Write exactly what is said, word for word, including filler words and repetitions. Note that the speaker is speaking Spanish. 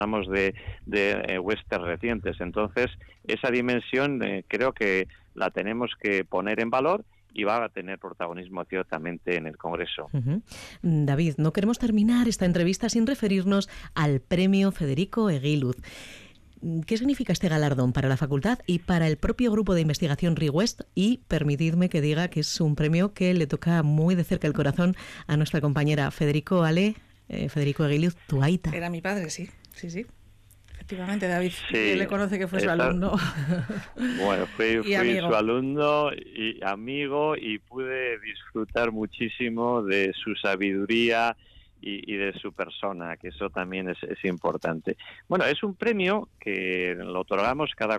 hablamos de, de eh, westerns recientes. Entonces, esa dimensión eh, creo que la tenemos que poner en valor y va a tener protagonismo ciertamente en el Congreso. Uh-huh. David, no queremos terminar esta entrevista sin referirnos al premio Federico Eguíluz. ¿Qué significa este galardón para la facultad y para el propio grupo de investigación RIWEST? Y permitidme que diga que es un premio que le toca muy de cerca el corazón a nuestra compañera Federico Ale, eh, Federico Eguíluz, tu aita. Era mi padre, sí, sí, sí. Efectivamente, David, Sí, que le conoce que fue su esa, alumno. Bueno, fui, y fui amigo. su alumno y amigo y pude disfrutar muchísimo de su sabiduría y, y de su persona, que eso también es, es importante. Bueno, es un premio que lo otorgamos cada